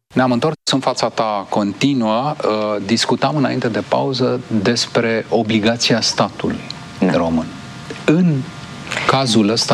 Ne-am întors în fața ta continuă. Discutam înainte de pauză despre obligația statului român. În cazul ăsta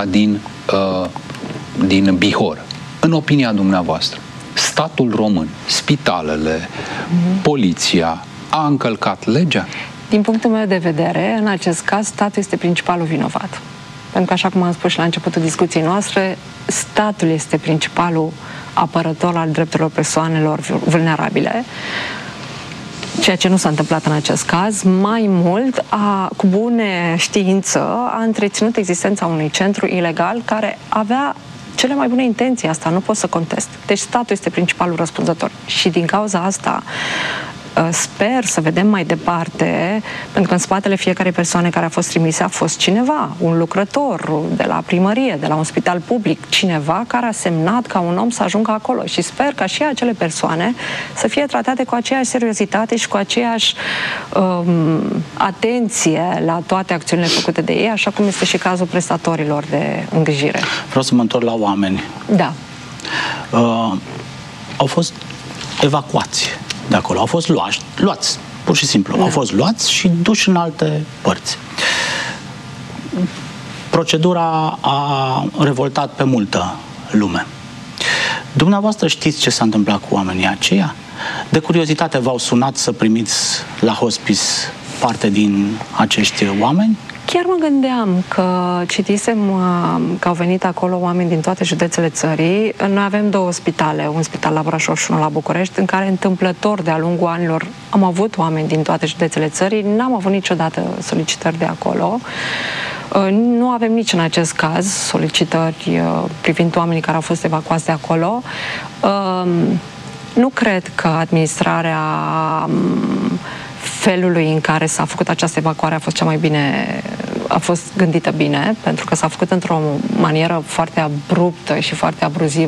din Bihor, în opinia dumneavoastră, statul român, spitalele, poliția, a încălcat legea? Din punctul meu de vedere, în acest caz, statul este principalul vinovat. Pentru că, așa cum am spus și la începutul discuției noastre, statul este principalul apărător al drepturilor persoanelor vulnerabile, ceea ce nu s-a întâmplat în acest caz. Mai mult, cu bune știință, a întreținut existența unui centru ilegal care avea cele mai bune intenții, asta nu pot să contest. Deci statul este principalul răspunzător. Și din cauza asta sper să vedem mai departe, pentru că în spatele fiecarei persoane care a fost trimise a fost cineva, un lucrător de la primărie, de la un spital public, cineva care a semnat ca un om să ajungă acolo. Și sper ca și acele persoane să fie tratate cu aceeași seriozitate și cu aceeași atenție la toate acțiunile făcute de ei, așa cum este și cazul prestatorilor de îngrijire. Vreau să mă întorc la oameni. Da. Au fost evacuați de acolo, au fost luați, pur și simplu. Au fost luați și duși în alte părți. Procedura a revoltat pe multă lume. Dumneavoastră știți ce s-a întâmplat cu oamenii aceia? De curiozitate v-au sunat să primiți la hospice parte din acești oameni? Chiar mă gândeam că citisem că au venit acolo oameni din toate județele țării. Noi avem două spitale, un spital la Brașov și unul la București, în care întâmplător de-a lungul anilor am avut oameni din toate județele țării. N-am avut niciodată solicitări de acolo. Nu avem nici în acest caz solicitări privind oamenii care au fost evacuați de acolo. Nu cred că administrarea felului în care s-a făcut această evacuare a fost cea mai bine, a fost gândită bine, pentru că s-a făcut într-o manieră foarte abruptă și foarte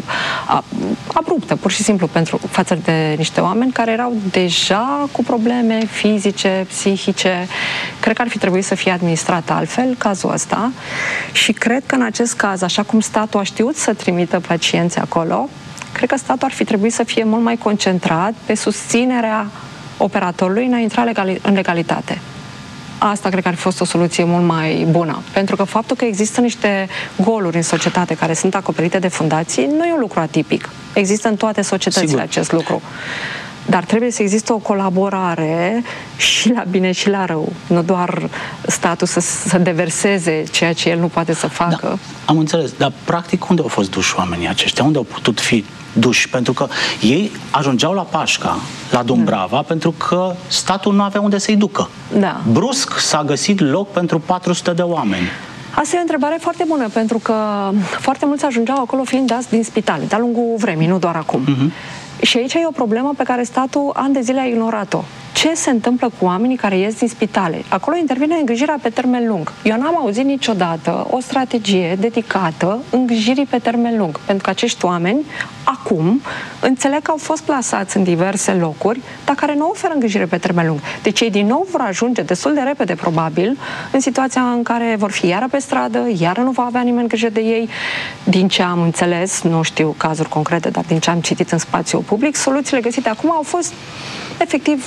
abruptă, pur și simplu, față de niște oameni care erau deja cu probleme fizice, psihice. Cred că ar fi trebuit să fie administrat altfel cazul ăsta și cred că în acest caz, așa cum statul a știut să trimită pacienți acolo, cred că statul ar fi trebuit să fie mult mai concentrat pe susținerea operatorului în a intra în legalitate. Asta cred că ar fi fost o soluție mult mai bună. Pentru că faptul că există niște goluri în societate care sunt acoperite de fundații nu e un lucru atipic. Există în toate societățile acest lucru. Dar trebuie să existe o colaborare și la bine și la rău. Nu doar statul să deverseze ceea ce el nu poate să facă. Da, am înțeles. Dar practic unde au fost duși oamenii aceștia? Unde au putut fi duși? Pentru că ei ajungeau la Pașca, la Dumbrava, pentru că statul nu avea unde să-i ducă. Da. Brusc s-a găsit loc pentru 400 de oameni. Asta e o întrebare foarte bună, pentru că foarte mulți ajungeau acolo fiind dați din spitale, de-a lungul vremii, nu doar acum. Și aici e o problemă pe care statul ani de zile a ignorat-o. Ce se întâmplă cu oamenii care ies din spitale? Acolo intervine îngrijirea pe termen lung. Eu n-am auzit niciodată o strategie dedicată îngrijirii pe termen lung, pentru că acești oameni, acum, înțeleg că au fost plasați în diverse locuri, dar care nu oferă îngrijire pe termen lung. Deci ei din nou vor ajunge destul de repede, probabil, în situația în care vor fi iară pe stradă, iară nu va avea nimeni grijă de ei. Din ce am înțeles, nu știu cazuri concrete, dar din ce am citit în spațiul public, soluțiile găsite acum au fost efectiv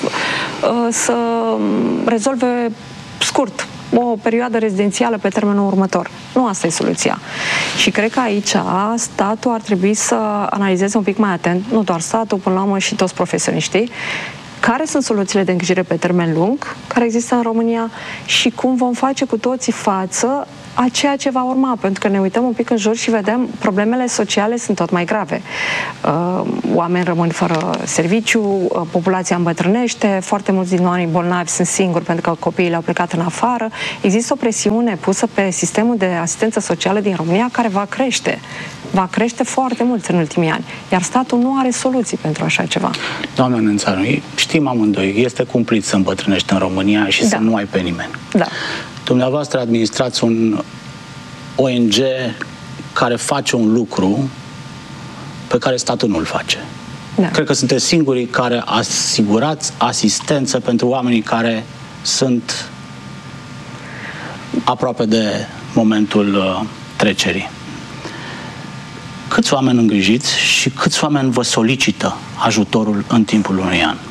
să rezolve scurt o perioadă rezidențială pe termenul următor. Nu asta e soluția. Și cred că aici statul ar trebui să analizeze un pic mai atent, nu doar statul, până la urmă și toți profesioniștii, care sunt soluțiile de îngrijire pe termen lung care există în România și cum vom face cu toții față a ceea ce va urma, pentru că ne uităm un pic în jur și vedem problemele sociale sunt tot mai grave. Oameni rămân fără serviciu, populația îmbătrânește, foarte mulți din oamenii bolnavi sunt singuri pentru că copiii le-au plecat în afară. Există o presiune pusă pe sistemul de asistență socială din România care va crește. Va crește foarte mult în ultimii ani. Iar statul nu are soluții pentru așa ceva. Doamna Nețanu, știm amândoi, este cumplit să îmbătrânești în România și să nu ai pe nimeni. Da. Dumneavoastră administrați un ONG care face un lucru pe care statul nu-l face. Da. Cred că sunteți singurii care asigurați asistență pentru oamenii care sunt aproape de momentul trecerii. câți oameni îngrijiți și câți oameni vă solicită ajutorul în timpul unui an?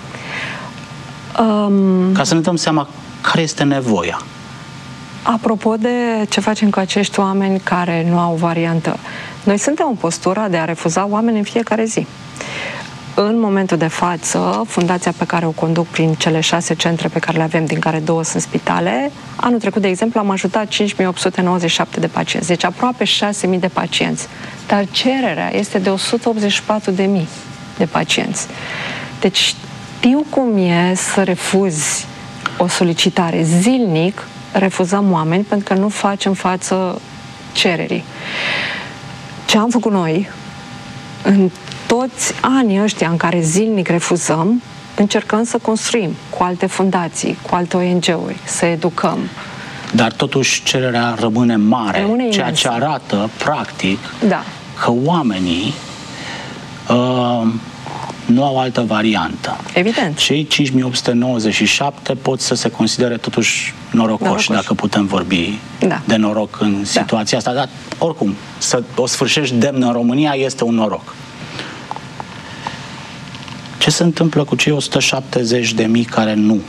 Ca să ne dăm seama care este nevoia. Apropo de ce facem cu acești oameni care nu au variantă, noi suntem în postura de a refuza oameni în fiecare zi. În momentul de față, fundația pe care o conduc prin cele 6 centre pe care le avem, din care 2 sunt spitale, anul trecut, de exemplu, am ajutat 5.897 de pacienți, deci aproape 6.000 de pacienți. Dar cererea este de 184.000 de pacienți. Deci știu cum e să refuzi o solicitare. Zilnic refuzăm oameni pentru că nu facem față cererii. Ce am făcut noi în toți anii ăștia în care zilnic refuzăm, încercăm să construim cu alte fundații, cu alte ONG-uri, să educăm. Dar totuși cererea rămâne mare, ceea ce arată, practic, că oamenii nu au altă variantă. Evident. Cei 5.897 pot să se considere totuși norocoși, dacă putem vorbi de noroc în situația asta. Dar, oricum, să o sfârșești demn în România este un noroc. Ce se întâmplă cu cei 170.000 care nu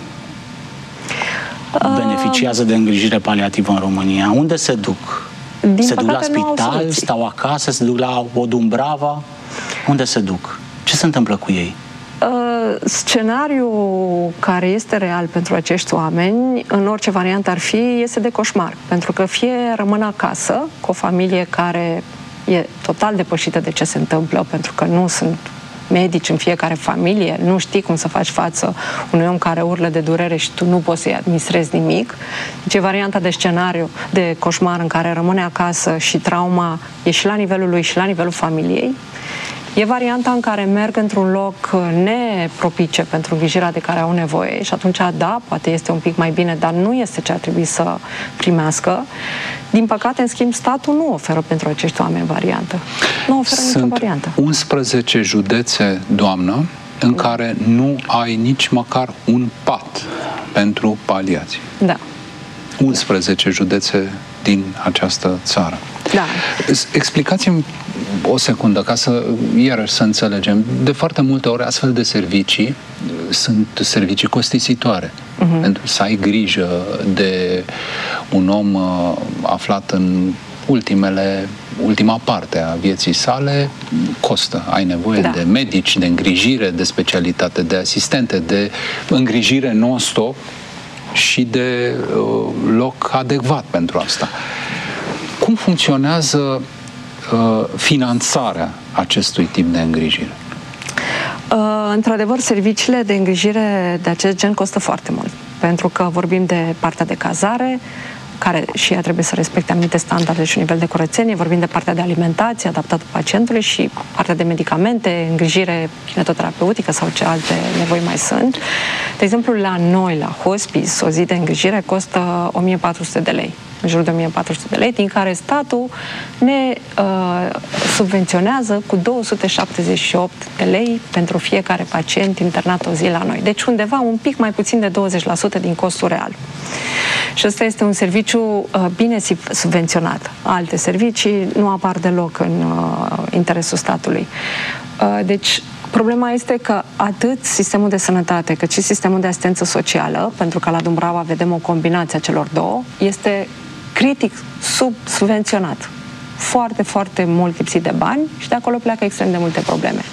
beneficiază de îngrijire paliativă în România? Unde se duc? Se duc la spital, stau acasă, se duc la o Dumbrava? Unde se duc? Ce se întâmplă cu ei? Scenariul care este real pentru acești oameni, în orice variantă ar fi, este de coșmar. Pentru că fie rămân acasă cu o familie care e total depășită de ce se întâmplă, pentru că nu sunt medici în fiecare familie, nu știi cum să faci față unui om care urlă de durere și tu nu poți să-i administrezi nimic. Deci e varianta de scenariu, de coșmar, în care rămâne acasă și trauma e și la nivelul lui și la nivelul familiei. E varianta în care merg într-un loc nepropice pentru îngrijirea de care au nevoie și atunci, da, poate este un pic mai bine, dar nu este ce ar trebui să primească. Din păcate, în schimb, statul nu oferă pentru acești oameni variantă. Nu oferă nicio variantă. 11 județe, doamnă, în care nu ai nici măcar un pat pentru paliație. Da. 11 județe din această țară. Da. Explicați-mi o secundă, ca să, iarăși, să înțelegem. De foarte multe ori, astfel de servicii sunt servicii costisitoare. Pentru să ai grijă de un om aflat în ultima parte a vieții sale, costă. Ai nevoie de medici, de îngrijire, de specialitate, de asistente, de îngrijire non-stop și de loc adecvat pentru asta. Cum funcționează finanțarea acestui tip de îngrijire? Într-adevăr, serviciile de îngrijire de acest gen costă foarte mult, pentru că vorbim de partea de cazare, care și ea trebuie să respecte anumite standarde și un nivel de curățenie, vorbim de partea de alimentație adaptată pacientului și partea de medicamente, îngrijire kinetoterapeutică sau ce alte nevoi mai sunt. De exemplu, la noi, la hospice, o zi de îngrijire costă 1.400 de lei. În jur de 1.400 de lei, din care statul ne subvenționează cu 278 de lei pentru fiecare pacient internat o zi la noi. Deci undeva un pic mai puțin de 20% din costul real. Și ăsta este un serviciu bine subvenționat. Alte servicii nu apar deloc în interesul statului. Deci, problema este că atât sistemul de sănătate cât și sistemul de asistență socială, pentru că la Dumbrava vedem o combinație a celor două, este critic subvenționat. Foarte, foarte mult lipsit de bani și de acolo pleacă extrem de multe probleme.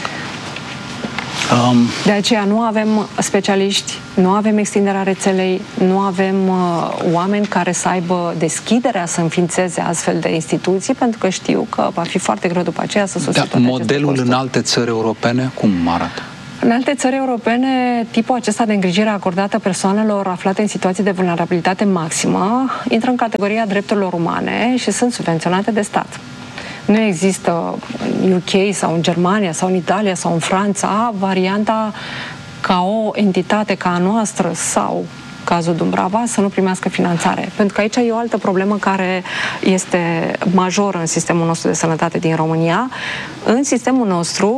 De aceea nu avem specialiști, nu avem extinderea rețelei, nu avem oameni care să aibă deschiderea să înființeze astfel de instituții, pentru că știu că va fi foarte greu după aceea să susțină toate aceste costuri. Modelul în alte țări europene cum arată? În alte țări europene, tipul acesta de îngrijire acordată persoanelor aflate în situații de vulnerabilitate maximă intră în categoria drepturilor umane și sunt subvenționate de stat. Nu există în UK sau în Germania sau în Italia sau în Franța varianta ca o entitate ca a noastră sau cazul Dumbrava să nu primească finanțare. Pentru că aici e o altă problemă care este majoră în sistemul nostru de sănătate din România. În sistemul nostru,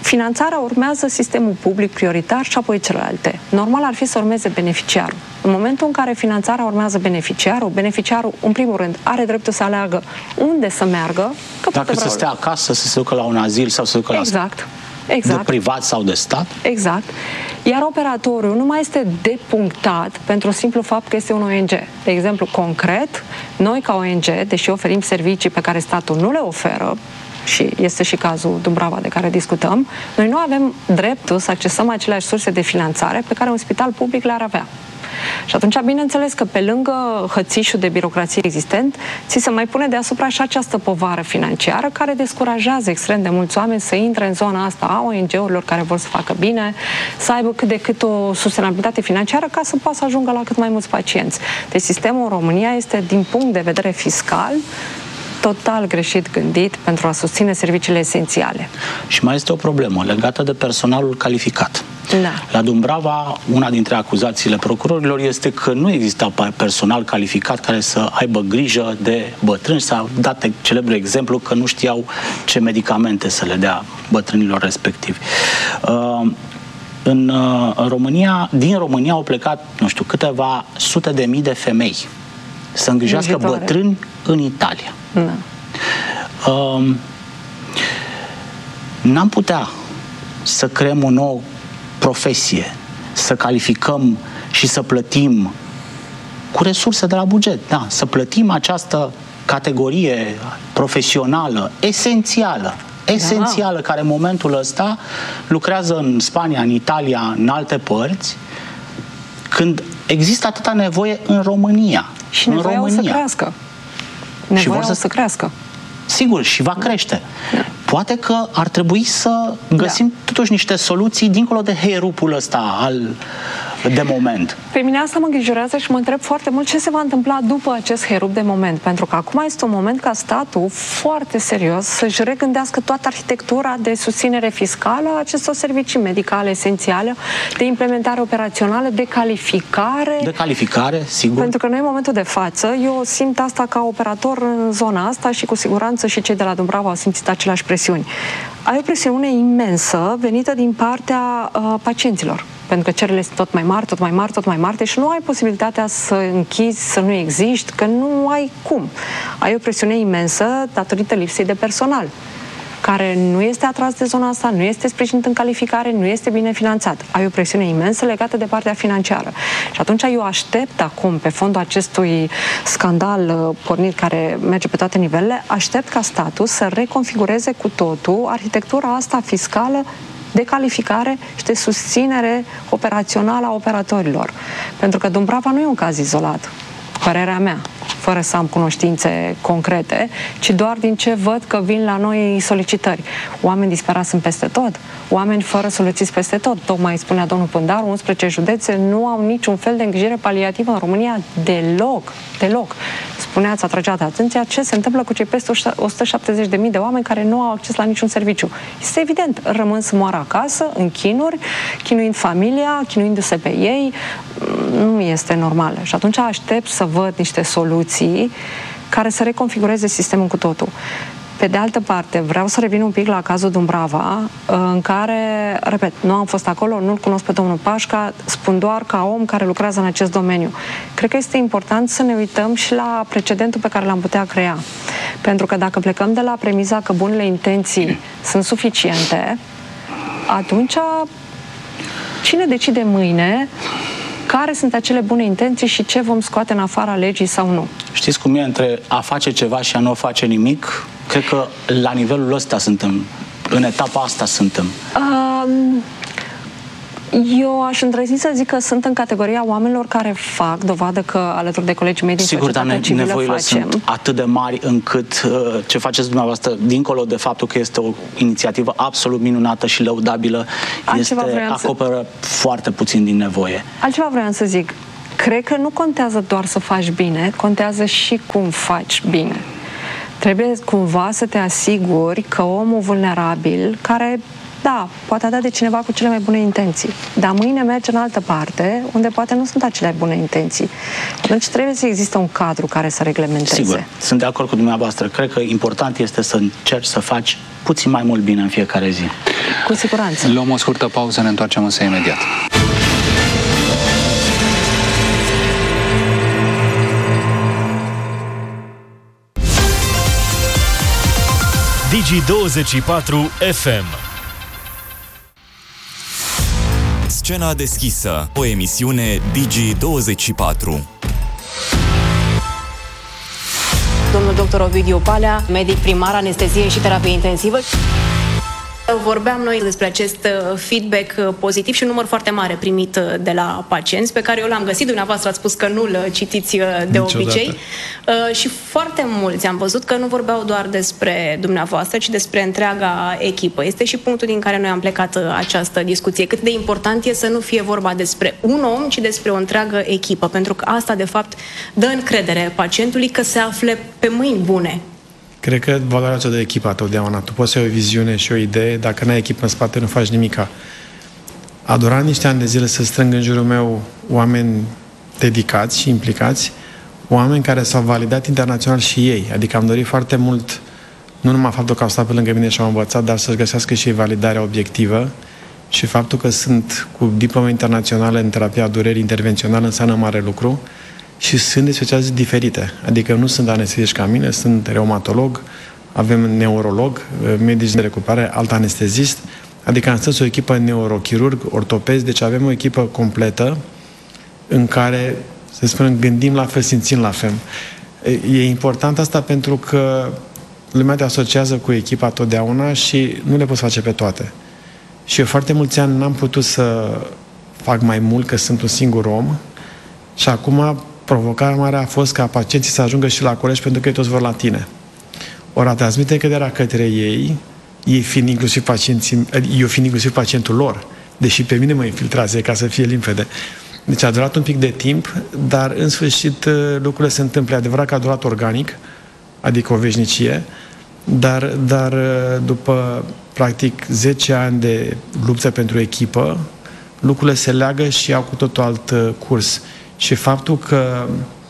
finanțarea urmează sistemul public prioritar și apoi celelalte. Normal ar fi să urmeze beneficiarul. În momentul în care finanțarea urmează beneficiarul, în primul rând, are dreptul să aleagă unde să meargă. Dacă să stea acasă, să se ducă la un azil sau să se ducă la de privat sau de stat. Exact. Iar operatorul nu mai este depunctat pentru simplu fapt că este un ONG. De exemplu, concret, noi ca ONG, deși oferim servicii pe care statul nu le oferă, și este și cazul Dumbrava de care discutăm, noi nu avem dreptul să accesăm aceleași surse de finanțare pe care un spital public le-ar avea. Și atunci, bineînțeles că pe lângă hățișul de birocrație existent, ți se mai pune deasupra și această povară financiară care descurajează extrem de mulți oameni să intre în zona asta a ONG-urilor care vor să facă bine, să aibă cât de cât o sustenabilitate financiară ca să poată să ajungă la cât mai mulți pacienți. Deci sistemul în România este, din punct de vedere fiscal, total greșit gândit pentru a susține serviciile esențiale. Și mai este o problemă legată de personalul calificat. Da. La Dumbrava, una dintre acuzațiile procurorilor este că nu exista personal calificat care să aibă grijă de bătrâni. S-a dat celebrul exemplu că nu știau ce medicamente să le dea bătrânilor respectivi. În România, din România au plecat, nu știu, câteva sute de mii de femei să îngrijească bătrâni în Italia. Da. N-am putea să creăm o nouă profesie, să calificăm și să plătim cu resurse de la buget, da, să plătim această categorie profesională, esențială, care în momentul ăsta lucrează în Spania, în Italia, în alte părți, când există atâta nevoie în România. Și nevoia o să crească. Nevoia o să crească. Sigur, și va crește. Poate că ar trebui să găsim totuși niște soluții dincolo de heirupul ăsta de moment. Pe mine asta mă îngrijorează și mă întreb foarte mult ce se va întâmpla după acest herup de moment. Pentru că acum este un moment ca statul foarte serios să-și regândească toată arhitectura de susținere fiscală a acestor servicii medicale esențiale, de implementare operațională, de calificare. De calificare, sigur. Pentru că noi în momentul de față, eu simt asta ca operator în zona asta și cu siguranță și cei de la Dumbrava au simțit aceleași presiuni. Ai o presiune imensă venită din partea pacienților. Pentru că cererile sunt tot mai mari și nu ai posibilitatea să închizi, să nu existi, că nu ai cum. Ai o presiune imensă datorită lipsei de personal, care nu este atras de zona asta, nu este sprijinit în calificare, nu este bine finanțat. Ai o presiune imensă legată de partea financiară. Și atunci eu aștept acum, pe fondul acestui scandal pornit care merge pe toate nivelele, aștept ca statul să reconfigureze cu totul arhitectura asta fiscală de calificare și de susținere operațională a operatorilor. Pentru că Dumbrava nu e un caz izolat, părerea mea, fără să am cunoștințe concrete, ci doar din ce văd că vin la noi solicitări. Oameni disperați sunt peste tot, oameni fără soluții peste tot. Tocmai spunea domnul Pândaru, 11 județe nu au niciun fel de îngrijire paliativă în România deloc. Spuneați, atrageați atenția ce se întâmplă cu cei peste 170.000 de oameni care nu au acces la niciun serviciu. Este evident, rămân să moară acasă, în chinuri, chinuind familia, chinuindu-se pe ei, nu este normal. Și atunci aștept să văd niște soluții care să reconfigureze sistemul cu totul. Pe de altă parte, vreau să revin un pic la cazul Dumbrava, în care, repet, nu am fost acolo, nu-l cunosc pe domnul Pașca, spun doar ca om care lucrează în acest domeniu. Cred că este important să ne uităm și la precedentul pe care l-am putea crea. Pentru că dacă plecăm de la premiza că bunele intenții sunt suficiente, atunci cine decide mâine care sunt acele bune intenții și ce vom scoate în afara legii sau nu? Știți cum e între a face ceva și a nu face nimic? Cred că la nivelul ăsta suntem, în etapa asta suntem. Eu aș îndrăzni să zic că sunt în categoria oamenilor care fac dovadă că alături de colegii mei din societatea civilă nevoile sunt atât de mari încât ce faceți dumneavoastră, dincolo de faptul că este o inițiativă absolut minunată și lăudabilă, acoperă foarte puțin din nevoie. Altceva vreau să zic. Cred că nu contează doar să faci bine, contează și cum faci bine. Trebuie cumva să te asiguri că omul vulnerabil, care da, poate a dat de cineva cu cele mai bune intenții, dar mâine merge în altă parte, unde poate nu sunt acele bune intenții. Atunci trebuie să existe un cadru care să reglementeze. Sigur, sunt de acord cu dumneavoastră. Cred că important este să încerci să faci puțin mai mult bine în fiecare zi. Cu siguranță. Luăm o scurtă pauză, ne întoarcem însă imediat. Digi24 FM. Scena deschisă, o emisiune Digi24. Domnul dr. Ovidiu Palea, medic primar, anestezie și terapie intensivă. Vorbeam noi despre acest feedback pozitiv și un număr foarte mare primit de la pacienți, pe care eu l-am găsit, dumneavoastră ați spus că nu-l citiți de obicei. Și foarte mulți am văzut că nu vorbeau doar despre dumneavoastră, ci despre întreaga echipă. Este și punctul din care noi am plecat această discuție. Cât de important e să nu fie vorba despre un om, ci despre o întreagă echipă, pentru că asta, de fapt, dă încredere pacientului că se afle pe mâini bune. Cred că valoarea cea de echipă totdeauna. Tu poți să ai o viziune și o idee, dacă n-ai echipă în spate, nu faci nimica. A durat niște ani de zile să strâng în jurul meu oameni dedicați și implicați, oameni care s-au validat internațional și ei. Adică am dorit foarte mult, nu numai faptul că au stat pe lângă mine și au învățat, dar să-și găsească și ei validarea obiectivă și faptul că sunt cu diplomă internațională în terapia durerii intervențională înseamnă mare lucru. Și sunt de specialități diferite. Adică nu sunt anesteziști ca mine, sunt reumatolog, avem neurolog, medici de recuperare, alt anestezist, adică am strâns o echipă neurochirurg, ortopezi, deci avem o echipă completă în care, să spunem, gândim la fel, simțim la fel. E important asta pentru că lumea te asociază cu echipa totdeauna și nu le poți face pe toate. Și eu foarte mulți ani n-am putut să fac mai mult, că sunt un singur om, și acum provocarea mare a fost ca pacienții să ajungă și la colegi, pentru că ei toți vor la tine. Ori a transmite încrederea către ei, ei fiind inclusiv pacienții, eu fiind inclusiv pacientul lor, deși pe mine mă infiltrează, ca să fie limpede. Deci a durat un pic de timp, dar în sfârșit lucrurile se întâmplă. Adevărat că a durat organic, adică o veșnicie, dar după practic 10 ani de luptă pentru echipă, lucrurile se leagă și au cu totul alt curs. Și faptul că,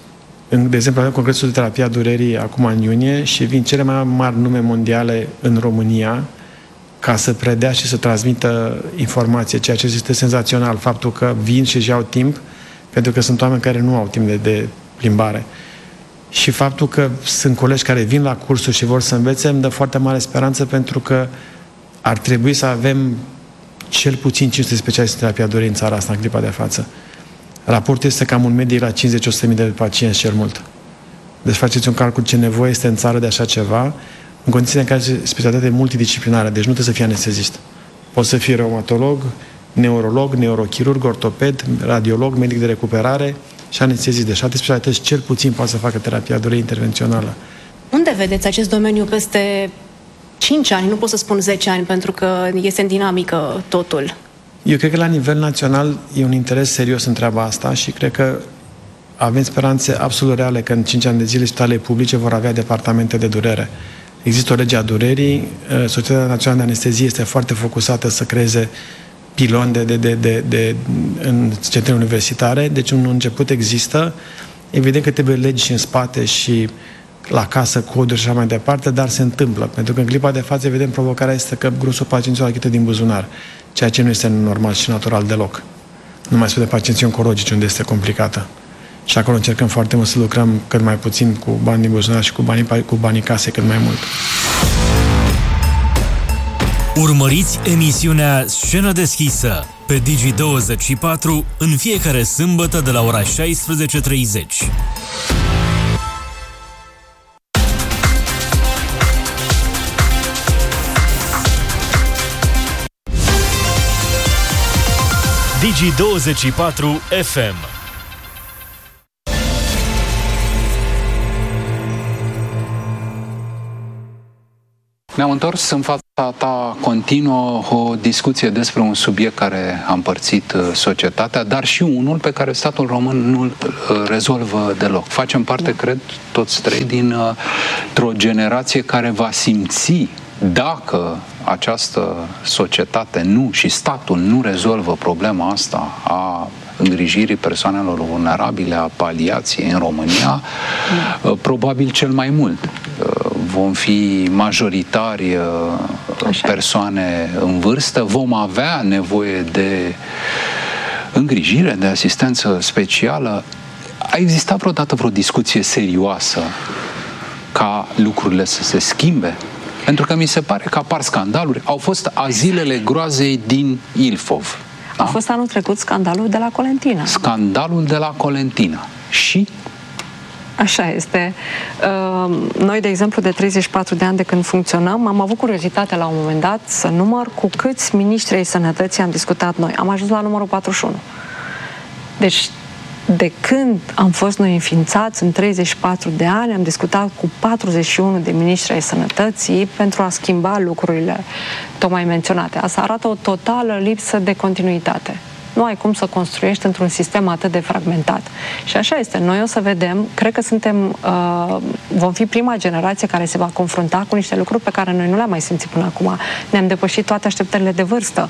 de exemplu, avem Congresul de Terapie a Durerii acum în iunie și vin cele mai mari nume mondiale în România ca să predea și să transmită informație, ceea ce este senzațional. Faptul că vin și își iau timp, pentru că sunt oameni care nu au timp de plimbare. Și faptul că sunt colegi care vin la cursuri și vor să învețe, îmi dă foarte mare speranță, pentru că ar trebui să avem cel puțin 500 specialiști în terapia durerii în țara asta, în clipa de față. Raportul este cam un medic la 50-100.000 de pacienți cel mult. Deci faceți un calcul ce nevoie este în țară de așa ceva, în condițiile în care este specialitate multidisciplinară, deci nu trebuie să fii anestezist. Poți să fii reumatolog, neurolog, neurochirurg, ortoped, radiolog, medic de recuperare și anestezist. Deci alte specialități cel puțin poate să facă terapia durerii intervențională. Unde vedeți acest domeniu peste 5 ani, nu pot să spun 10 ani, pentru că este în dinamică totul? Eu cred că la nivel național e un interes serios în treaba asta și cred că avem speranțe absolut reale că în 5 ani de zile spitalele publice vor avea departamente de durere. Există o lege a durerii, Societatea Națională de Anestezie este foarte focusată să creeze piloni în centre universitare, deci un început există. Evident că trebuie legi și în spate și la casă, coduri și așa mai departe, dar se întâmplă. Pentru că în clipa de față, evident, provocarea este că grosul pacienților achită din buzunar, ceea ce nu este normal și natural deloc. Nu mai spun de pacienții oncologici, unde este complicată. Și acolo încercăm foarte mult să lucrăm cât mai puțin cu bani din buzunar și cu banii case cât mai mult. Urmăriți emisiunea Scenă deschisă pe Digi24 în fiecare sâmbătă de la ora 16:30. Digi24 FM. Ne-am întors în fața ta continuă o discuție despre un subiect care a împărțit societatea, dar și unul pe care statul român nu îl rezolvă deloc. Facem parte, cred, toți trei, dintr-o generație care va simți, dacă această societate și statul nu rezolvă problema asta a îngrijirii persoanelor vulnerabile, a paliației în România, probabil cel mai mult. Vom fi majoritari persoane în vârstă, vom avea nevoie de îngrijire, de asistență specială. A existat vreodată vreo discuție serioasă ca lucrurile să se schimbe? Pentru că mi se pare că apar scandaluri. Au fost azilele groazei din Ilfov. A fost anul trecut scandalul de la Colentina. Scandalul de la Colentina. Și? Așa este. Noi, de exemplu, de 34 de ani de când funcționăm, am avut curiozitate la un moment dat să număr cu câți miniștri ai sănătății am discutat noi. Am ajuns la numărul 41. Deci, de când am fost noi înființați, în 34 de ani, am discutat cu 41 de miniștri ai sănătății pentru a schimba lucrurile tocmai menționate. Asta arată o totală lipsă de continuitate. Nu ai cum să construiești într-un sistem atât de fragmentat. Și așa este. Noi o să vedem, cred că vom fi prima generație care se va confrunta cu niște lucruri pe care noi nu le-am mai simțit până acum. Ne-am depășit toate așteptările de vârstă.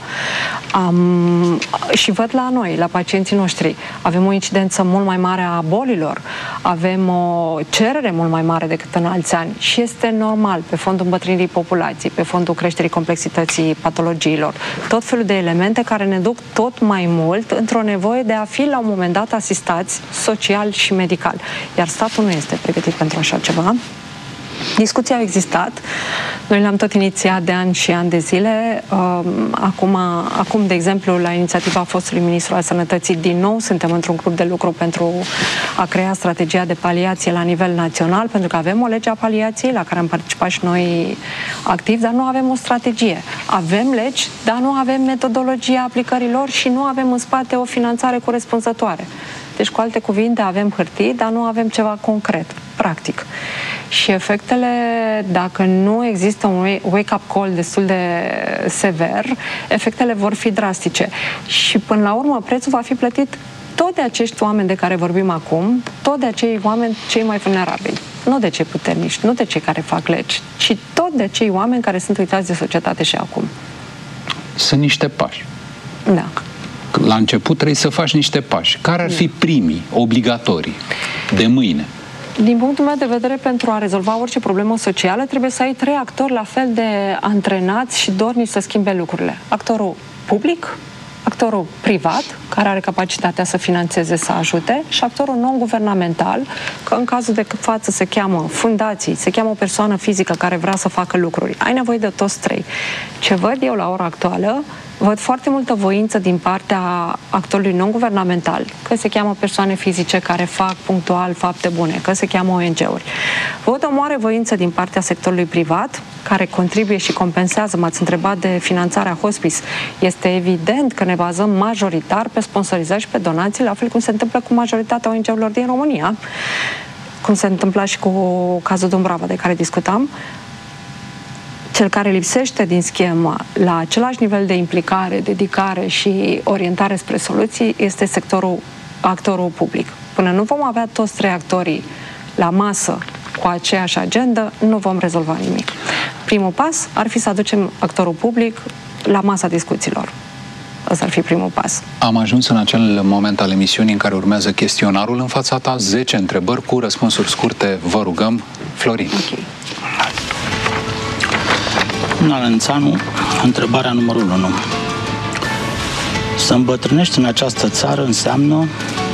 Și văd la noi, la pacienții noștri, avem o incidență mult mai mare a bolilor, avem o cerere mult mai mare decât în alți ani și este normal, pe fondul îmbătrânirii populației, pe fondul creșterii complexității patologiilor, tot felul de elemente care ne duc tot mai mult într-o nevoie de a fi la un moment dat asistați social și medical. Iar statul nu este pregătit pentru așa ceva. Discuții au existat. Noi le-am tot inițiat de ani și ani de zile. Acum, de exemplu, la inițiativa fostului ministru al Sănătății, din nou suntem într-un grup de lucru pentru a crea strategia de paliație la nivel național, pentru că avem o lege a paliației la care am participat și noi activ, dar nu avem o strategie. Avem legi, dar nu avem metodologia aplicărilor și nu avem în spate o finanțare corespunzătoare. Deci, cu alte cuvinte, avem hârtii, dar nu avem ceva concret, practic. Și efectele, dacă nu există un wake-up call destul de sever, efectele vor fi drastice. Și, până la urmă, prețul va fi plătit tot de acești oameni de care vorbim acum, tot de acei oameni cei mai vulnerabili. Nu de cei puternici, nu de cei care fac legi, ci tot de acei oameni care sunt uitați de societate și acum. Sunt niște pași. Da. La început trebuie să faci niște pași. Care ar fi primii, obligatorii, de mâine? Din punctul meu de vedere, pentru a rezolva orice problemă socială, trebuie să ai 3 actori la fel de antrenați și dornici să schimbe lucrurile. Actorul public, actorul privat, care are capacitatea să financeze, să ajute, și actorul non-guvernamental, că în cazul de față se cheamă fundații, se cheamă o persoană fizică care vrea să facă lucruri. Ai nevoie de toți 3. Ce văd eu la ora actuală, văd foarte multă voință din partea actorului non-guvernamental, că se cheamă persoane fizice care fac punctual fapte bune, că se cheamă ONG-uri. Văd o mare voință din partea sectorului privat, care contribuie și compensează. M-ați întrebat de finanțarea hospice. Este evident că ne bazăm majoritar pe sponsorizări și pe donații, la fel cum se întâmplă cu majoritatea ONG-urilor din România, cum se întâmpla și cu cazul Dumbrava de care discutam. Cel care lipsește din schemă la același nivel de implicare, dedicare și orientare spre soluții este actorul public. Până nu vom avea toți 3 actorii la masă cu aceeași agendă, nu vom rezolva nimic. Primul pas ar fi să aducem actorul public la masa discuțiilor. Ăsta ar fi primul pas. Am ajuns în acel moment al emisiunii în care urmează chestionarul în fața ta, 10 întrebări cu răspunsuri scurte. Vă rugăm, Florin. Ok. Nalențanu, întrebarea numărul 1. Să îmbătrânești în această țară înseamnă?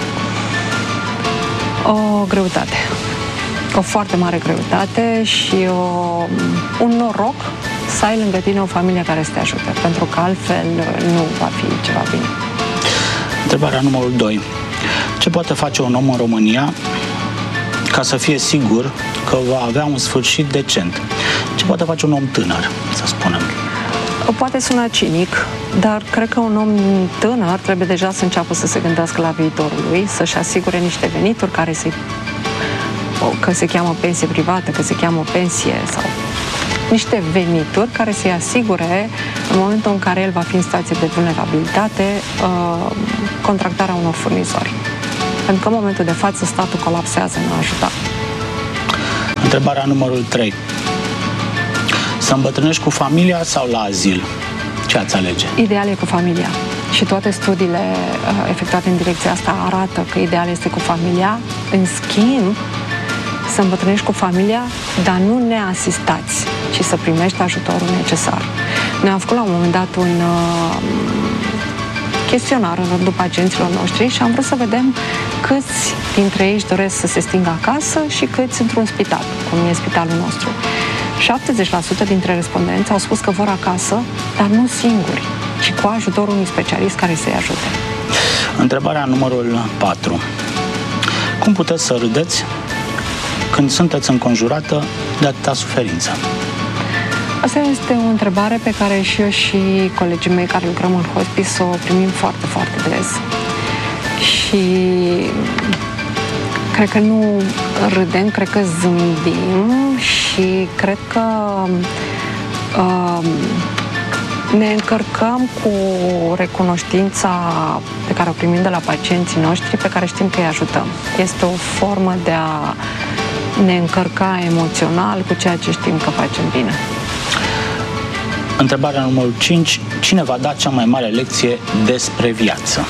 O greutate. O foarte mare greutate și un noroc să ai lângă tine o familie care să te ajute, pentru că altfel nu va fi ceva bine. Întrebarea numărul 2. Ce poate face un om în România ca să fie sigur că va avea un sfârșit decent? Ce poate face un om tânăr, să spunem? Poate suna cinic, dar cred că un om tânăr trebuie deja să înceapă să se gândească la viitorul lui, să-și asigure niște venituri care că se cheamă pensie privată, că se cheamă pensie sau niște venituri care să-i asigure în momentul în care el va fi în situație de vulnerabilitate contractarea unor furnizori. Pentru că în momentul de față statul colapsează în a ajuta. Întrebarea numărul 3. Să îmbătrânești cu familia sau la azil? Ce ați alege? Ideal e cu familia. Și toate studiile efectuate în direcția asta arată că ideal este cu familia. În schimb, să îmbătrânești cu familia, dar nu neasistați, ci să primești ajutorul necesar. Noi am făcut la un moment dat un chestionar în rândul pacienților noștri și am vrut să vedem câți dintre ei își doresc să se stingă acasă și câți într-un spital, cum e spitalul nostru. 70% dintre respondenți au spus că vor acasă, dar nu singuri, ci cu ajutorul unui specialist care să-i ajute. Întrebarea numărul 4. Cum puteți să râdeți când sunteți înconjurată de atâta suferință? Asta este o întrebare pe care și eu și colegii mei care lucrăm în hospice o primim foarte, foarte des. Și cred că nu râdem, cred că zâmbim și cred că ne încărcăm cu recunoștința pe care o primim de la pacienții noștri, pe care știm că îi ajutăm. Este o formă de a ne încărca emoțional cu ceea ce știm că facem bine. Întrebarea numărul 5. Cine v-a dat cea mai mare lecție despre viață?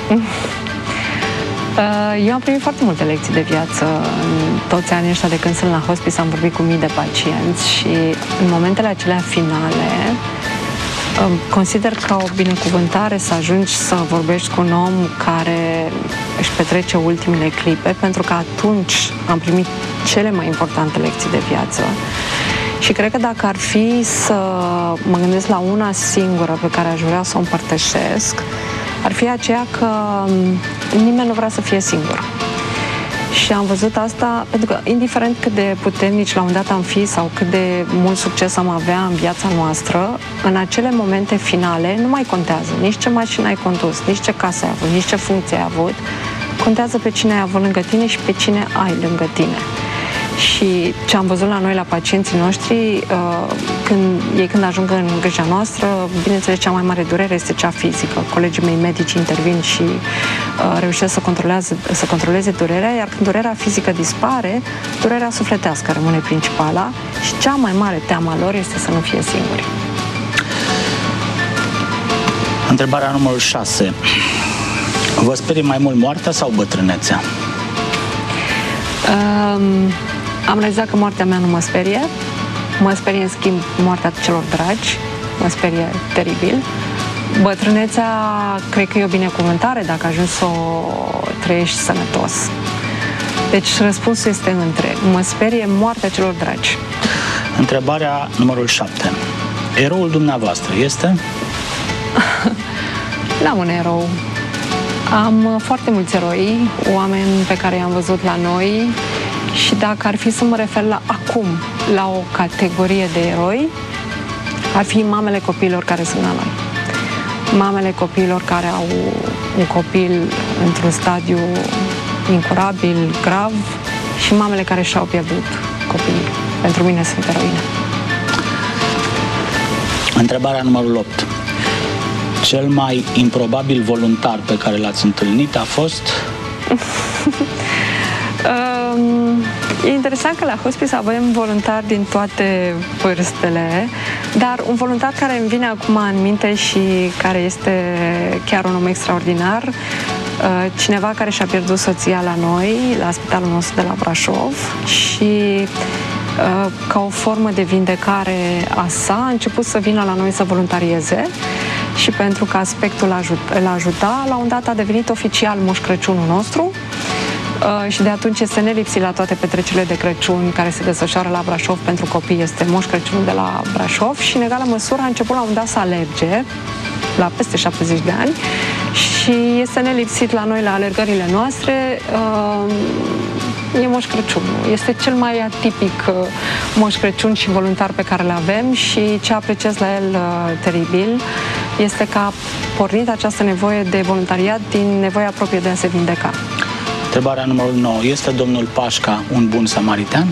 Eu am primit foarte multe lecții de viață în toți anii ăștia de când sunt la hospice, am vorbit cu mii de pacienți și în momentele acelea finale consider ca o binecuvântare să ajungi să vorbești cu un om care își petrece ultimele clipe, pentru că atunci am primit cele mai importante lecții de viață. Și cred că dacă ar fi să mă gândesc la una singură pe care aș vrea să o împărtășesc, ar fi aceea că nimeni nu vrea să fie singur. Și am văzut asta pentru că, indiferent cât de puternici la un dat am fi sau cât de mult succes am avea în viața noastră, în acele momente finale nu mai contează nici ce mașină ai condus, nici ce casă ai avut, nici ce funcție ai avut. Contează pe cine ai avut lângă tine și pe cine ai lângă tine. Și ce am văzut la noi, la pacienții noștri, când ajung în grija noastră, bineînțeles, cea mai mare durere este cea fizică. Colegii mei medici intervin și reușesc să controleze durerea, iar când durerea fizică dispare, durerea sufletească rămâne principala și cea mai mare teamă lor este să nu fie singuri. Întrebarea numărul 6. Vă sperie mai mult moartea sau bătrânețea? Am realizat că moartea mea nu mă sperie. Mă sperie, în schimb, moartea celor dragi. Mă sperie teribil. Bătrânețea, cred că e o binecuvântare dacă ajungi să o trăiești sănătos. Deci răspunsul este între. Mă sperie moartea celor dragi. Întrebarea numărul 7. Eroul dumneavoastră este? N-am un erou. Am foarte mulți eroi, oameni pe care i-am văzut la noi și dacă ar fi să mă refer acum la o categorie de eroi, ar fi mamele copiilor care sunt la noi. Mamele copiilor care au un copil într-un stadiu incurabil, grav și mamele care și-au pierdut copiii. Pentru mine sunt eroine. Întrebarea numărul 8. Cel mai improbabil voluntar pe care l-ați întâlnit a fost? E interesant că la hospice avem voluntari din toate vârstele, dar un voluntar care îmi vine acum în minte și care este chiar un om extraordinar, cineva care și-a pierdut soția la noi, la spitalul nostru de la Brașov și ca o formă de vindecare a sa a început să vină la noi să voluntarieze și pentru că aspectul îl ajuta, la un dat a devenit oficial Moș Crăciunul nostru și de atunci este nelipsit la toate petrecerile de Crăciun care se desfășoară la Brașov pentru copii, este Moș Crăciunul de la Brașov și în egală măsură a început la un dat să alerge la peste 70 de ani și este nelipsit la noi la alergările noastre. E Moș Crăciun. Este cel mai atipic Moș Crăciun și voluntar pe care îl avem și ce apreciez la el teribil este că a pornit această nevoie de voluntariat din nevoia proprie de a se vindeca. Întrebarea numărul 9. Este domnul Pașca un bun samaritan?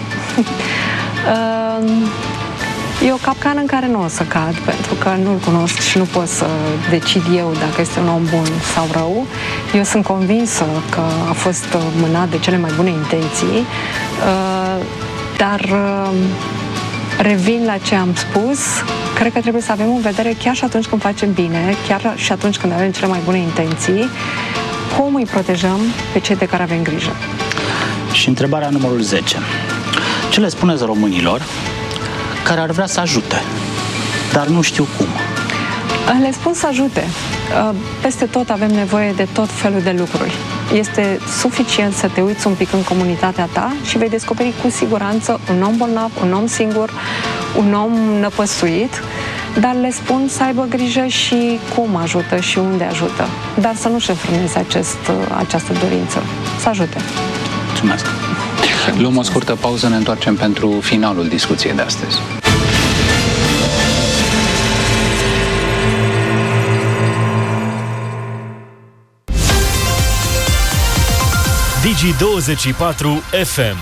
E o capcană în care nu o să cad, pentru că nu-l cunosc și nu pot să decid eu dacă este un om bun sau rău. Eu sunt convinsă că a fost mânat de cele mai bune intenții, dar Revin la ce am spus, cred că trebuie să avem în vedere chiar și atunci când facem bine, chiar și atunci când avem cele mai bune intenții, cum îi protejăm pe cei de care avem grijă. Și întrebarea numărul 10. Ce le spuneți românilor care ar vrea să ajute, dar nu știu cum? Le spun să ajute. Peste tot avem nevoie de tot felul de lucruri. Este suficient să te uiți un pic în comunitatea ta și vei descoperi cu siguranță un om bolnav, un om singur, un om năpăstuit, dar le spun să aibă grijă și cum ajută și unde ajută. Dar să nu-și înfrâneze această dorință. Să ajute. Mulțumesc! Luăm o scurtă pauză, ne întoarcem pentru finalul discuției de astăzi. Digi24 FM.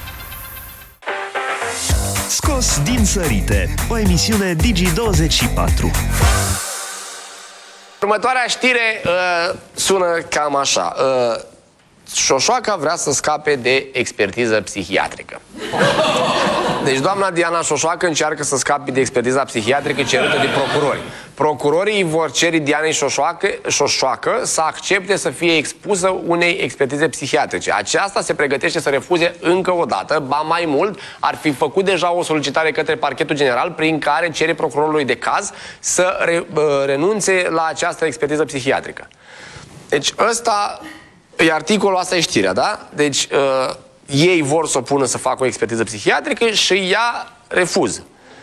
Scos din sărite, o emisiune Digi24. Următoarea știre sună cam așa. Șoșoaca vrea să scape de expertiză psihiatrică. Deci doamna Diana Șoșoacă încearcă să scape de expertiza psihiatrică cerută de procurori. Procurorii vor cere Dianei Șoșoacă să accepte să fie expusă unei expertize psihiatrice. Aceasta se pregătește să refuze încă o dată, ba mai mult, ar fi făcut deja o solicitare către Parchetul General prin care cere procurorului de caz să renunțe la această expertiză psihiatrică. Deci ăsta e articolul, asta e știrea, da? Deci ei vor să o pună să facă o expertiză psihiatrică și ea refuză.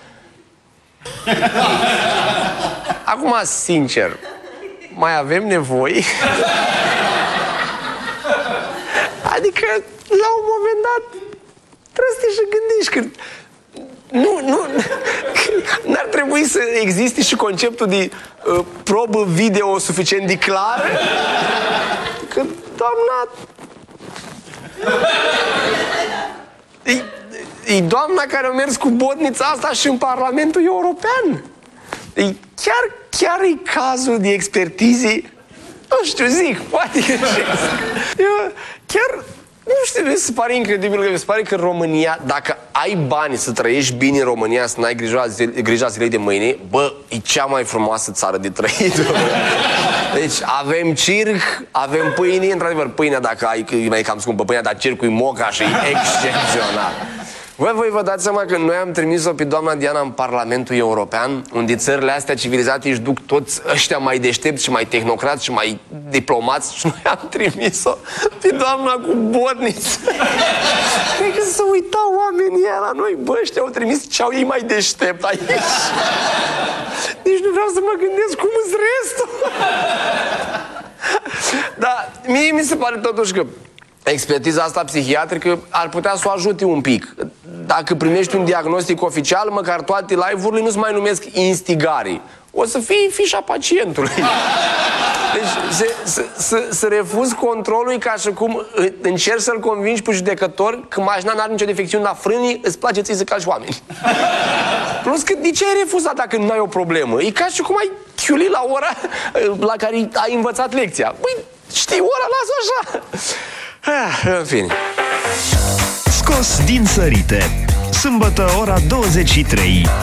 Acum, sincer, mai avem nevoie? Adică, la un moment dat, trebuie să te și gândești că n-ar trebui să existe și conceptul de probă video suficient de clară? Că, doamna... E doamna care a mers cu botnița asta și în Parlamentul European. Chiar e cazul de expertize. Nu știu, zic, poate că chiar, nu știu, mi se pare incredibil că mi se pare că în România, dacă ai bani să trăiești bine în România, să n-ai grija zilei de mâine, bă, e cea mai frumoasă țară de trăit. Deci avem circ, avem pâine, într-adevăr, pâinea, dacă ai, mai cam scumpă pâinea, dar circul e moca și e excepțional. Voi vă dați seama că noi am trimis-o pe doamna Diana în Parlamentul European, unde țările astea civilizate își duc toți ăștia mai deștepți și mai tehnocrați și mai diplomați și noi am trimis-o pe doamna cu botniță. Cred că să uitau oamenii la noi, bă, ăștia au trimis ce au ei mai deștept aici. Nici nu vreau să mă gândesc cum îți restul. Dar mie mi se pare totuși că expertiza asta psihiatrică ar putea să o ajute un pic. Dacă primești un diagnostic oficial, măcar toate live-urile nu se mai numesc instigare. O să fie fișa pacientului. Deci să refuzi controlul ca și cum încerci să-l convingi pe judecător că mașina n-are nicio defecțiune la frânii, îți place ție să calci oameni. Plus că de ce ai refuzat dacă nu ai o problemă? E ca și cum ai chiulit la ora la care ai învățat lecția. Păi, știi, ora, lasă-o așa. În fine. Scos din sărite. Sâmbătă, ora 23.